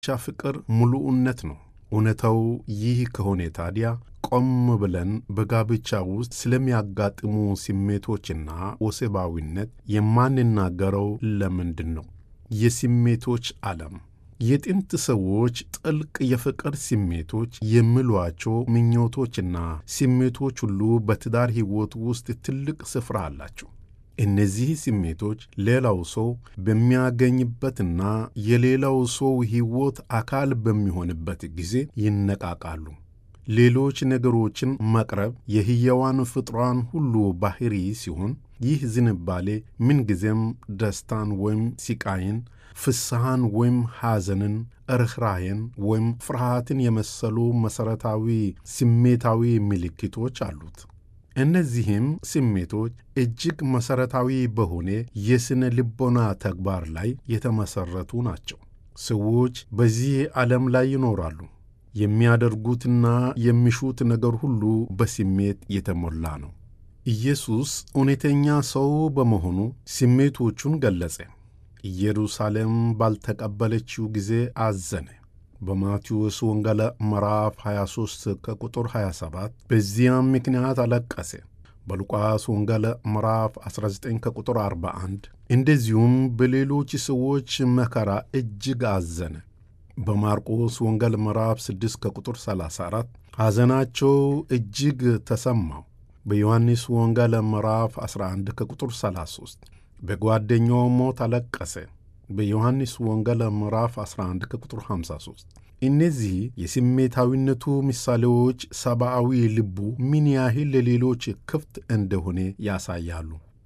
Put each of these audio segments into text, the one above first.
ፍቅር ሙሉነት ነው። እውነታው ይህ ከሆነ ታዲያ ቆም ብለን በጋብቻ ውስጥ ስለሚያጋጥሙ ስሜቶችና ወሲባዊነት የማንናገረው ለምንድን ነው? የስሜቶች ዓለም የጥንት ሰዎች ጥልቅ የፍቅር ስሜቶች የሚሏቸው ምኞቶችና ስሜቶች ሁሉ በትዳር ሕይወት ውስጥ ትልቅ ስፍራ አላቸው። እነዚህ ስሜቶች ሌላው ሰው በሚያገኝበትና የሌላው ሰው ሕይወት አካል በሚሆንበት ጊዜ ይነቃቃሉ። ሌሎች ነገሮችን መቅረብ የሕያዋን ፍጥሯን ሁሉ ባሕሪ ሲሆን ይህ ዝንባሌ ምንጊዜም ደስታን ወይም ስቃይን፣ ፍስሐን ወይም ሐዘንን፣ ርኅራኄን ወይም ፍርሃትን የመሰሉ መሠረታዊ ስሜታዊ ምልክቶች አሉት። እነዚህም ስሜቶች እጅግ መሠረታዊ በሆነ የሥነ ልቦና ተግባር ላይ የተመሠረቱ ናቸው። ሰዎች በዚህ ዓለም ላይ ይኖራሉ። የሚያደርጉትና የሚሹት ነገር ሁሉ በስሜት የተሞላ ነው። ኢየሱስ እውነተኛ ሰው በመሆኑ ስሜቶቹን ገለጸ። ኢየሩሳሌም ባልተቀበለችው ጊዜ አዘነ። በማቴዎስ ወንጌል ምዕራፍ 23 ከቁጥር 27 በዚያም ምክንያት አለቀሰ። በሉቃስ ወንጌል ምዕራፍ 19 ከቁጥር 41 እንደዚሁም በሌሎች ሰዎች መከራ እጅግ አዘነ። በማርቆስ ወንጌል ምዕራፍ 6 ከቁጥር 34 ሐዘናቸው እጅግ ተሰማው። በዮሐንስ ወንጌል ምዕራፍ 11 ከቁጥር 33 በጓደኛው ሞት አለቀሰ። በዮሐንስ ወንጌል ምዕራፍ 11 ከቁጥር 53 እነዚህ የስሜታዊነቱ ምሳሌዎች ሰብአዊ ልቡ ምን ያህል ለሌሎች ክፍት እንደሆነ ያሳያሉ።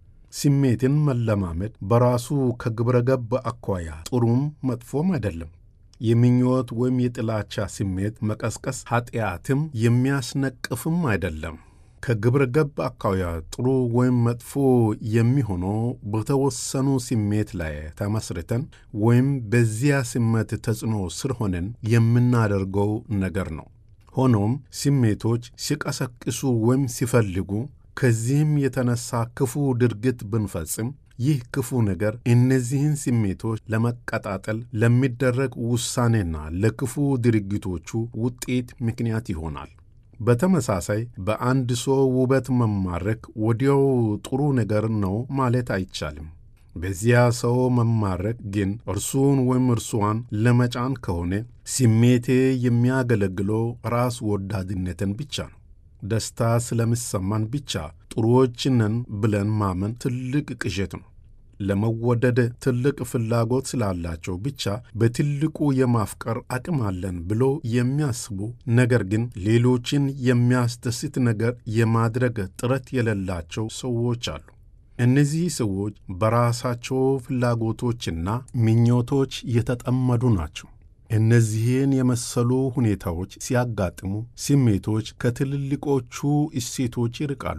ስሜትን መለማመድ በራሱ ከግብረ ገብ አኳያ ጥሩም መጥፎም አይደለም። የምኞት ወይም የጥላቻ ስሜት መቀስቀስ ኃጢአትም የሚያስነቅፍም አይደለም። ከግብረ ገብ አኳያ ጥሩ ወይም መጥፎ የሚሆነው በተወሰኑ ስሜት ላይ ተመስርተን ወይም በዚያ ስሜት ተጽዕኖ ስር ሆነን የምናደርገው ነገር ነው። ሆኖም ስሜቶች ሲቀሰቅሱ ወይም ሲፈልጉ ከዚህም የተነሳ ክፉ ድርጊት ብንፈጽም ይህ ክፉ ነገር እነዚህን ስሜቶች ለመቀጣጠል ለሚደረግ ውሳኔና ለክፉ ድርጊቶቹ ውጤት ምክንያት ይሆናል። በተመሳሳይ በአንድ ሰው ውበት መማረክ ወዲያው ጥሩ ነገር ነው ማለት አይቻልም። በዚያ ሰው መማረክ ግን እርሱን ወይም እርሷን ለመጫን ከሆነ ስሜቴ የሚያገለግለው ራስ ወዳድነትን ብቻ ነው። ደስታ ስለሚሰማን ብቻ ጥሩዎች ነን ብለን ማመን ትልቅ ቅዠት ነው። ለመወደድ ትልቅ ፍላጎት ስላላቸው ብቻ በትልቁ የማፍቀር አቅም አለን ብሎ የሚያስቡ ነገር ግን ሌሎችን የሚያስደስት ነገር የማድረግ ጥረት የሌላቸው ሰዎች አሉ። እነዚህ ሰዎች በራሳቸው ፍላጎቶችና ምኞቶች የተጠመዱ ናቸው። እነዚህን የመሰሉ ሁኔታዎች ሲያጋጥሙ ስሜቶች ከትልልቆቹ እሴቶች ይርቃሉ።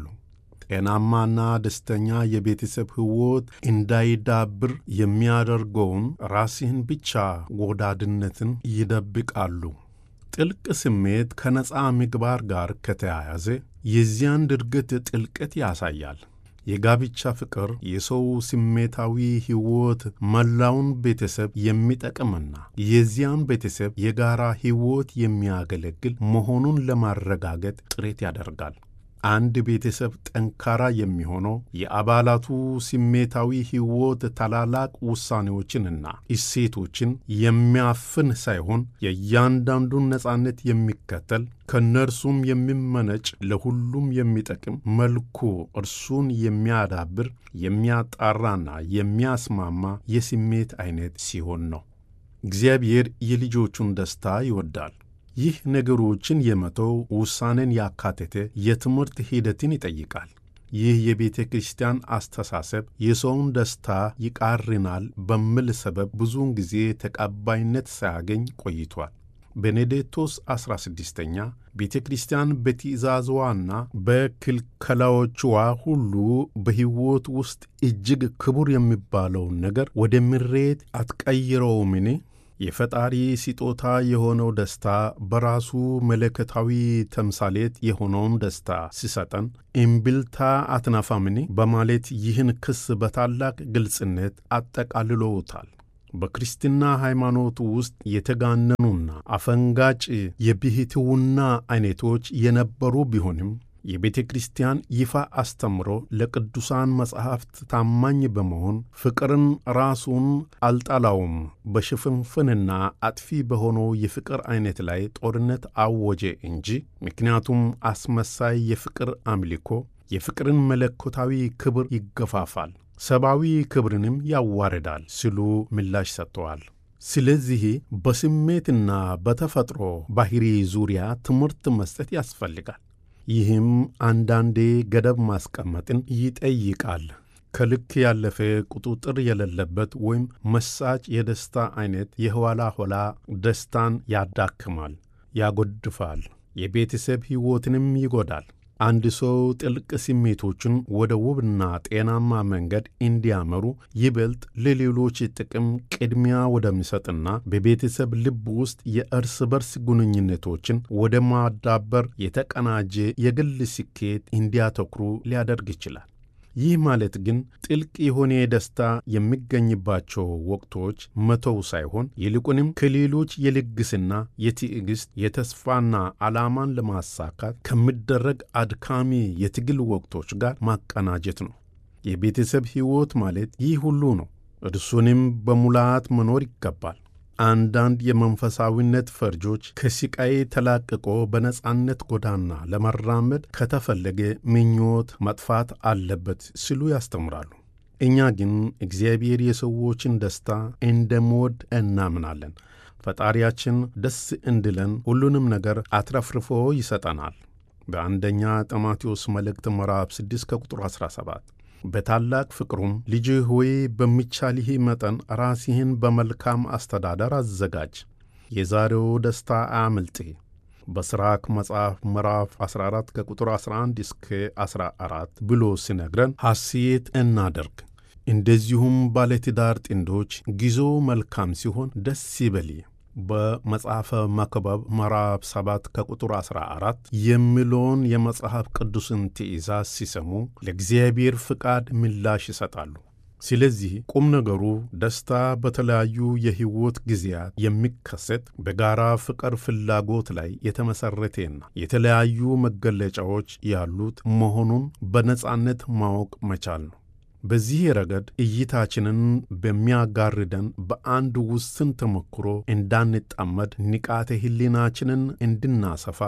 ጤናማና ደስተኛ የቤተሰብ ሕይወት እንዳይዳብር የሚያደርገውን ራስህን ብቻ ወዳድነትን ይደብቃሉ። ጥልቅ ስሜት ከነጻ ምግባር ጋር ከተያያዘ የዚያን ድርጊት ጥልቀት ያሳያል። የጋብቻ ፍቅር የሰው ስሜታዊ ሕይወት መላውን ቤተሰብ የሚጠቅምና የዚያን ቤተሰብ የጋራ ሕይወት የሚያገለግል መሆኑን ለማረጋገጥ ጥረት ያደርጋል። አንድ ቤተሰብ ጠንካራ የሚሆነው የአባላቱ ስሜታዊ ሕይወት ታላላቅ ውሳኔዎችንና እሴቶችን የሚያፍን ሳይሆን የእያንዳንዱን ነጻነት የሚከተል ከነርሱም የሚመነጭ ለሁሉም የሚጠቅም መልኩ እርሱን የሚያዳብር የሚያጣራና የሚያስማማ የስሜት አይነት ሲሆን ነው። እግዚአብሔር የልጆቹን ደስታ ይወዳል። ይህ ነገሮችን የመተው ውሳኔን ያካተተ የትምህርት ሂደትን ይጠይቃል። ይህ የቤተ ክርስቲያን አስተሳሰብ የሰውን ደስታ ይቃርናል በሚል ሰበብ ብዙውን ጊዜ ተቀባይነት ሳያገኝ ቆይቷል። ቤኔዲክቶስ 16ኛ ቤተ ክርስቲያን በትእዛዝዋና በክልከላዎችዋ ሁሉ በሕይወት ውስጥ እጅግ ክቡር የሚባለውን ነገር ወደ ምሬት አትቀይረውምን? የፈጣሪ ስጦታ የሆነው ደስታ በራሱ መለኮታዊ ተምሳሌት የሆነውን ደስታ ሲሰጠን እምቢልታ አትነፋምን? በማለት ይህን ክስ በታላቅ ግልጽነት አጠቃልለውታል። በክርስትና ሃይማኖት ውስጥ የተጋነኑና አፈንጋጭ የብሕትውና አይነቶች የነበሩ ቢሆንም የቤተ ክርስቲያን ይፋ አስተምሮ ለቅዱሳን መጻሕፍት ታማኝ በመሆን ፍቅርን ራሱን አልጣላውም፣ በሽፍንፍንና አጥፊ በሆነው የፍቅር አይነት ላይ ጦርነት አወጀ እንጂ። ምክንያቱም አስመሳይ የፍቅር አምልኮ የፍቅርን መለኮታዊ ክብር ይገፋፋል፣ ሰብአዊ ክብርንም ያዋርዳል ሲሉ ምላሽ ሰጥተዋል። ስለዚህ በስሜትና በተፈጥሮ ባህሪ ዙሪያ ትምህርት መስጠት ያስፈልጋል። ይህም አንዳንዴ ገደብ ማስቀመጥን ይጠይቃል። ከልክ ያለፈ ቁጥጥር የሌለበት ወይም መሳጭ የደስታ አይነት የኋላ ኋላ ደስታን ያዳክማል፣ ያጎድፋል፣ የቤተሰብ ሕይወትንም ይጎዳል። አንድ ሰው ጥልቅ ስሜቶችን ወደ ውብና ጤናማ መንገድ እንዲያመሩ ይበልጥ ለሌሎች ጥቅም ቅድሚያ ወደሚሰጥና በቤተሰብ ልብ ውስጥ የእርስ በርስ ግንኙነቶችን ወደ ማዳበር የተቀናጀ የግል ስኬት እንዲያተኩሩ ሊያደርግ ይችላል። ይህ ማለት ግን ጥልቅ የሆነ ደስታ የሚገኝባቸው ወቅቶች መተው ሳይሆን ይልቁንም ከሌሎች የልግስና፣ የትዕግሥት፣ የተስፋና ዓላማን ለማሳካት ከሚደረግ አድካሚ የትግል ወቅቶች ጋር ማቀናጀት ነው። የቤተሰብ ሕይወት ማለት ይህ ሁሉ ነው። እርሱንም በሙላት መኖር ይገባል። አንዳንድ የመንፈሳዊነት ፈርጆች ከስቃይ ተላቅቆ በነጻነት ጎዳና ለመራመድ ከተፈለገ ምኞት መጥፋት አለበት ሲሉ ያስተምራሉ። እኛ ግን እግዚአብሔር የሰዎችን ደስታ እንደሚወድ እናምናለን። ፈጣሪያችን ደስ እንዲለን ሁሉንም ነገር አትረፍርፎ ይሰጠናል። በአንደኛ ጢሞቴዎስ መልእክት ምዕራፍ 6 ከቁጥር 17 በታላቅ ፍቅሩም ልጅ ሆይ በሚቻልህ መጠን ራስህን በመልካም አስተዳደር አዘጋጅ፣ የዛሬው ደስታ አያምልጥህ። በሥራክ መጽሐፍ ምዕራፍ 14 ከቁጥር 11 እስከ 14 ብሎ ሲነግረን ሐሴት እናደርግ። እንደዚሁም ባለትዳር ጥንዶች ጊዜው መልካም ሲሆን ደስ ይበልህ። በመጽሐፈ መክብብ ምዕራፍ 7 ከቁጥር 14 የሚለውን የመጽሐፍ ቅዱስን ትእዛዝ ሲሰሙ ለእግዚአብሔር ፍቃድ ምላሽ ይሰጣሉ። ስለዚህ ቁም ነገሩ ደስታ በተለያዩ የሕይወት ጊዜያት የሚከሰት በጋራ ፍቅር ፍላጎት ላይ የተመሠረተና የተለያዩ መገለጫዎች ያሉት መሆኑን በነጻነት ማወቅ መቻል ነው። በዚህ ረገድ እይታችንን በሚያጋርደን በአንድ ውስን ተሞክሮ እንዳንጣመድ ንቃተ ሕሊናችንን እንድናሰፋ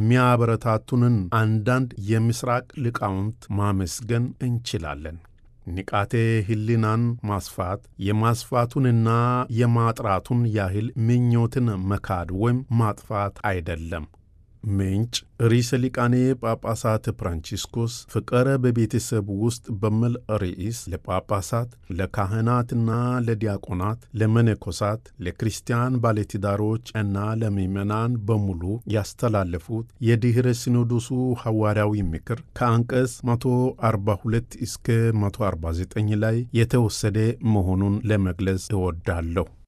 የሚያበረታቱንን አንዳንድ የምሥራቅ ሊቃውንት ማመስገን እንችላለን። ንቃተ ሕሊናን ማስፋት የማስፋቱንና የማጥራቱን ያህል ምኞትን መካድ ወይም ማጥፋት አይደለም። ምንጭ ርዕሰ ሊቃነ ጳጳሳት ፍራንቺስኮስ ፍቅር በቤተሰብ ውስጥ በሚል ርዕስ ለጳጳሳት፣ ለካህናትና ለዲያቆናት፣ ለመነኮሳት፣ ለክርስቲያን ባለትዳሮች እና ለምዕመናን በሙሉ ያስተላለፉት የድኅረ ሲኖዶሱ ሐዋርያዊ ምክር ከአንቀጽ 142 እስከ 149 ላይ የተወሰደ መሆኑን ለመግለጽ እወዳለሁ።